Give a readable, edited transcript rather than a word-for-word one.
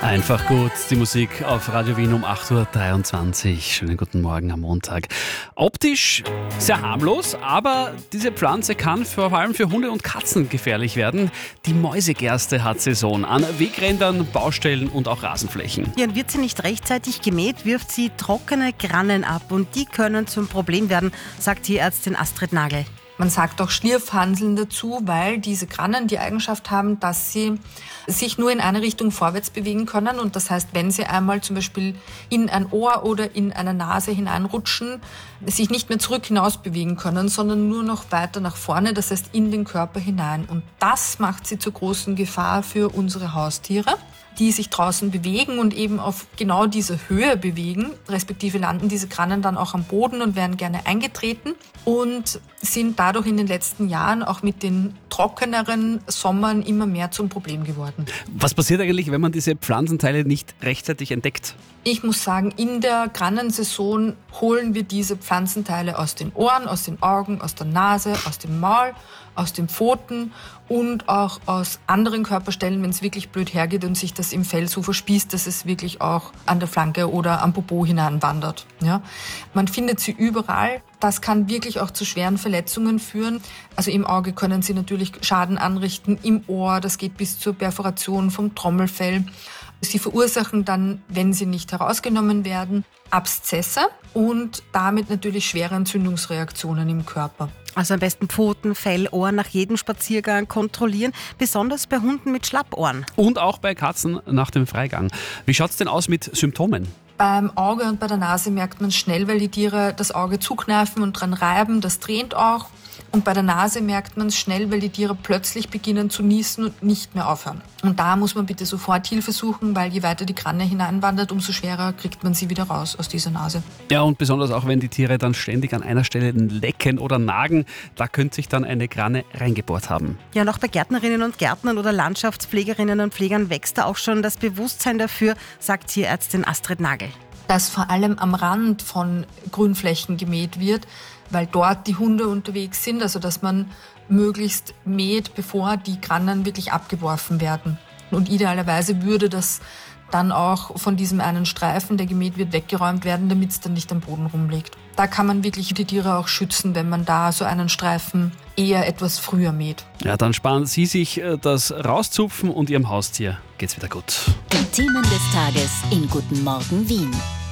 Einfach gut, die Musik auf Radio Wien um 8.23 Uhr. Schönen guten Morgen am Montag. Optisch sehr harmlos, aber diese Pflanze kann vor allem für Hunde und Katzen gefährlich werden. Die Mäusegerste hat Saison an Wegrändern, Baustellen und auch Rasenflächen. Ja, und wird sie nicht rechtzeitig gemäht, wirft sie trockene Grannen ab und die können zum Problem werden, sagt Tierärztin Astrid Nagel. Man sagt auch Schlierfhanseln dazu, weil diese Grannen die Eigenschaft haben, dass sie sich nur in eine Richtung vorwärts bewegen können. Und das heißt, wenn sie einmal zum Beispiel in ein Ohr oder in eine Nase hineinrutschen, sich nicht mehr zurück hinaus bewegen können, sondern nur noch weiter nach vorne, das heißt in den Körper hinein. Und das macht sie zur großen Gefahr für unsere Haustiere, die sich draußen bewegen und eben auf genau diese Höhe bewegen, respektive landen diese Grannen dann auch am Boden und werden gerne eingetreten und sind dadurch in den letzten Jahren auch mit den trockeneren Sommern immer mehr zum Problem geworden. Was passiert eigentlich, wenn man diese Pflanzenteile nicht rechtzeitig entdeckt? Ich muss sagen, in der Grannensaison holen wir diese Pflanzenteile aus den Ohren, aus den Augen, aus der Nase, aus dem Maul, aus den Pfoten und auch aus anderen Körperstellen, wenn es wirklich blöd hergeht und sich das im Fell so verspießt, dass es wirklich auch an der Flanke oder am Popo hineinwandert. Ja? Man findet sie überall. Das kann wirklich auch zu schweren Verletzungen führen. Also im Auge können sie natürlich Schaden anrichten, im Ohr, das geht bis zur Perforation vom Trommelfell. Sie verursachen dann, wenn sie nicht herausgenommen werden, Abszesse und damit natürlich schwere Entzündungsreaktionen im Körper. Also am besten Pfoten, Fell, Ohren nach jedem Spaziergang kontrollieren, besonders bei Hunden mit Schlappohren. Und auch bei Katzen nach dem Freigang. Wie schaut es denn aus mit Symptomen? Beim Auge und bei der Nase merkt man es schnell, weil die Tiere das Auge zukneifen und dran reiben, das tränt auch. Und bei der Nase merkt man es schnell, weil die Tiere plötzlich beginnen zu niesen und nicht mehr aufhören. Und da muss man bitte sofort Hilfe suchen, weil je weiter die Granne hineinwandert, umso schwerer kriegt man sie wieder raus aus dieser Nase. Ja, und besonders auch, wenn die Tiere dann ständig an einer Stelle lecken oder nagen, da könnte sich dann eine Granne reingebohrt haben. Ja, und auch bei Gärtnerinnen und Gärtnern oder Landschaftspflegerinnen und Pflegern wächst da auch schon das Bewusstsein dafür, sagt Tierärztin Astrid Nagel. Dass vor allem am Rand von Grünflächen gemäht wird, weil dort die Hunde unterwegs sind, also dass man möglichst mäht, bevor die Grannen wirklich abgeworfen werden. Und idealerweise würde das dann auch von diesem einen Streifen, der gemäht wird, weggeräumt werden, damit es dann nicht am Boden rumliegt. Da kann man wirklich die Tiere auch schützen, wenn man da so einen Streifen eher etwas früher mäht. Ja, dann sparen Sie sich das Rauszupfen und Ihrem Haustier geht's wieder gut. Die Themen des Tages in Guten Morgen Wien.